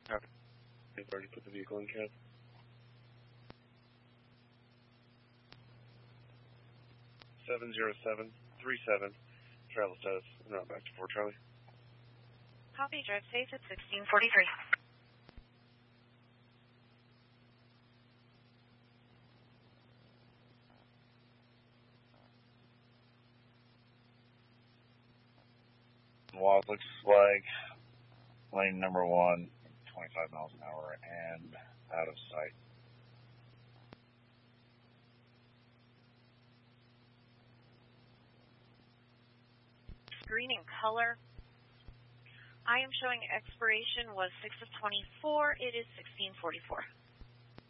Okay. They've already put the vehicle in cab. 70737, travel status, en route back to Fort Charlie. Copy, drive safe at 1643. Wazlick flag, lane number 1, 25 miles an hour and out of sight. Green and color. I am showing expiration was 6 of 24. It is 1644.